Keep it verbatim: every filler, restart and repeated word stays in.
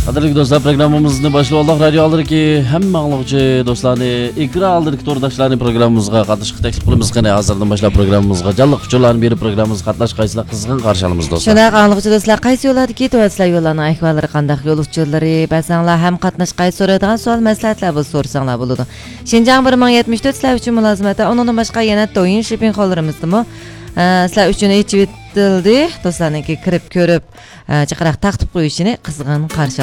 Qadrli do'stlar, programmamizni boshlab oldik. Radio aldirki, hamma anglovchi do'stlarni, ekran aldirki to'rdoshlarini programmamizga qatnashishga taklif qilamiz. Qani hozirdan boshlab programmamizga jonliq uchurlarni berib programmamizga qatnashqaysizlar qizg'in qarshi olamiz do'stlar. Shunday anglovchi do'stlar, qaysi yo'llarga ketyapsizlar, yo'llarning ahvollari qanday, yo'l uchurlari, bazanlar ham qatnashqay so'raydigan savol maslahatlar bo'lsa so'rasanglar bo'ladi. Shinjang bir ming yetmish to'rt sizlar uchun mulozimati, undan boshqa yana to'yin shipping xollarimizmi? Sizlar uchun ichib etildi. Do'stlarningki kirib ko'rib, chaqiraq taqtib qo'yishini qizg'in qarshi